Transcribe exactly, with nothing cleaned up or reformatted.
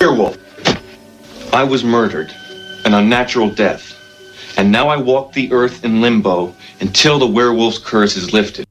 werewolf. I was murdered, an unnatural death. And now I walk the earth in limbo until the werewolf's curse is lifted.